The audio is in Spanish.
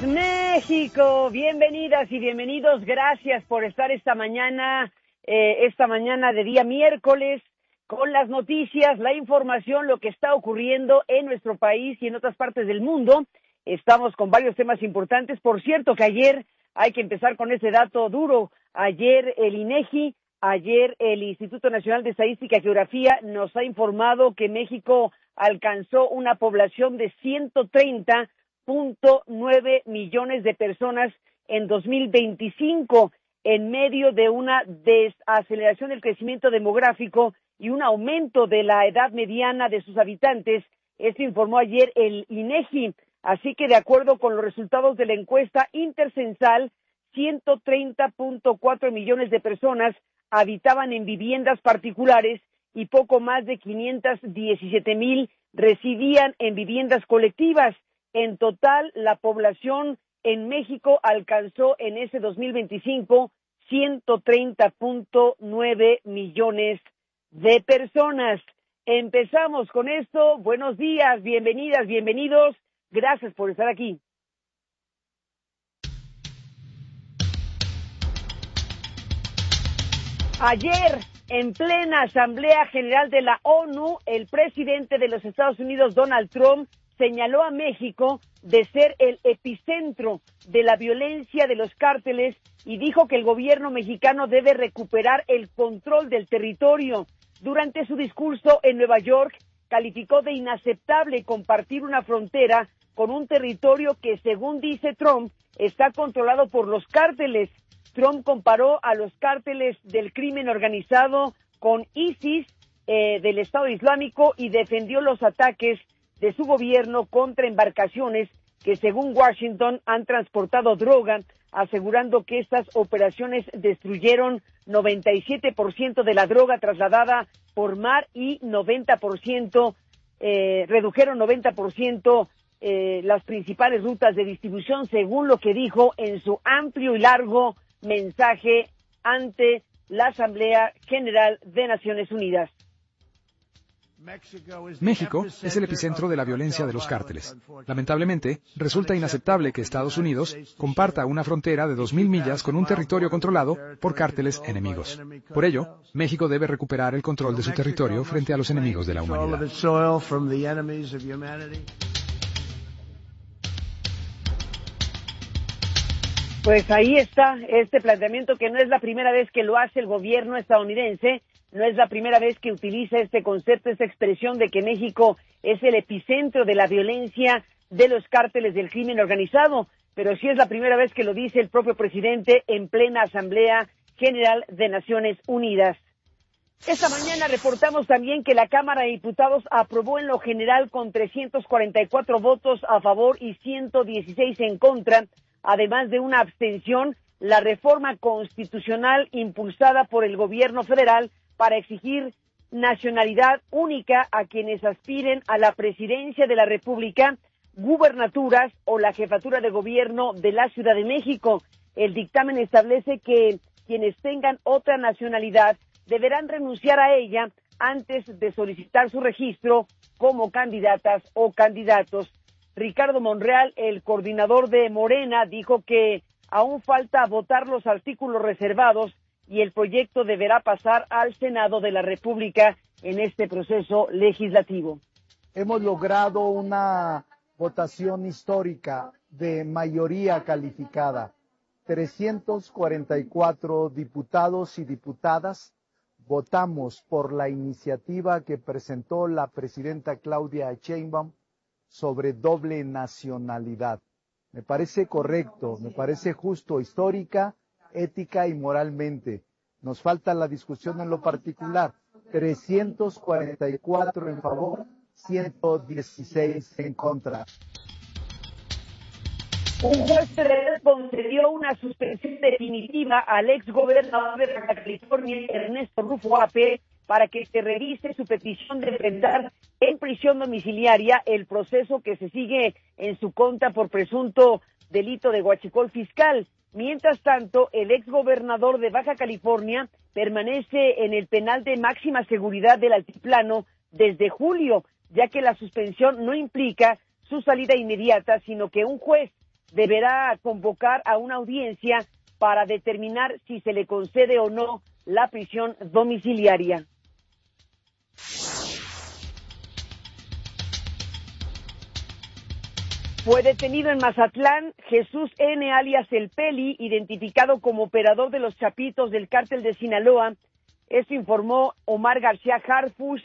México, bienvenidas y bienvenidos, gracias por estar esta mañana de día miércoles, con las noticias, la información, lo que está ocurriendo en nuestro país y en otras partes del mundo. Estamos con varios temas importantes. Por cierto que ayer, hay que empezar con ese dato duro, ayer el INEGI, ayer el Instituto Nacional de Estadística y Geografía nos ha informado que México alcanzó una población de 130.9 millones de personas en 2025, en medio de una desaceleración del crecimiento demográfico y un aumento de la edad mediana de sus habitantes. Esto informó ayer el INEGI. Así que, de acuerdo con los resultados de la encuesta intercensal, 130.4 millones de personas habitaban en viviendas particulares y poco más de 517,000 residían en viviendas colectivas. En total, la población en México alcanzó en ese 2025 130.9 millones de personas. Empezamos con esto. Buenos días, bienvenidas, bienvenidos. Gracias por estar aquí. Ayer, en plena Asamblea General de la ONU, el presidente de los Estados Unidos, Donald Trump, señaló a México de ser el epicentro de la violencia de los cárteles y dijo que el gobierno mexicano debe recuperar el control del territorio. Durante su discurso en Nueva York, calificó de inaceptable compartir una frontera con un territorio que, según dice Trump, está controlado por los cárteles. Trump comparó a los cárteles del crimen organizado con ISIS del Estado Islámico y defendió los ataques de su gobierno contra embarcaciones que, según Washington, han transportado droga, asegurando que estas operaciones destruyeron 97% de la droga trasladada por mar y redujeron 90% las principales rutas de distribución, según lo que dijo en su amplio y largo mensaje ante la Asamblea General de Naciones Unidas. México es el epicentro de la violencia de los cárteles. Lamentablemente, resulta inaceptable que Estados Unidos comparta una frontera de 2,000 millas con un territorio controlado por cárteles enemigos. Por ello, México debe recuperar el control de su territorio frente a los enemigos de la humanidad. Pues ahí está este planteamiento, que no es la primera vez que lo hace el gobierno estadounidense, no es la primera vez que utiliza este concepto, esta expresión de que México es el epicentro de la violencia de los cárteles del crimen organizado, pero sí es la primera vez que lo dice el propio presidente en plena Asamblea General de Naciones Unidas. Esta mañana reportamos también que la Cámara de Diputados aprobó en lo general con 344 votos a favor y 116 en contra, además de una abstención, la reforma constitucional impulsada por el gobierno federal para exigir nacionalidad única a quienes aspiren a la presidencia de la República, gubernaturas o la jefatura de gobierno de la Ciudad de México. El dictamen establece que quienes tengan otra nacionalidad deberán renunciar a ella antes de solicitar su registro como candidatas o candidatos. Ricardo Monreal, el coordinador de Morena, dijo que aún falta votar los artículos reservados y el proyecto deberá pasar al Senado de la República en este proceso legislativo. Hemos logrado una votación histórica de mayoría calificada. 344 diputados y diputadas votamos por la iniciativa que presentó la presidenta Claudia Sheinbaum sobre doble nacionalidad. Me parece correcto, me parece justo, histórica, ética y moralmente. Nos falta la discusión en lo particular. 344 en favor, 116 en contra. Un juez federal concedió una suspensión definitiva al exgobernador de Baja California, Ernesto Rufo Ape, para que se revise su petición de enfrentar en prisión domiciliaria el proceso que se sigue en su contra por presunto delito de huachicol fiscal. Mientras tanto, el exgobernador de Baja California permanece en el penal de máxima seguridad del Altiplano desde julio, ya que la suspensión no implica su salida inmediata, sino que un juez deberá convocar a una audiencia para determinar si se le concede o no la prisión domiciliaria. Fue detenido en Mazatlán Jesús N. alias El Peli, identificado como operador de los Chapitos del cártel de Sinaloa. Esto informó Omar García Harfuch,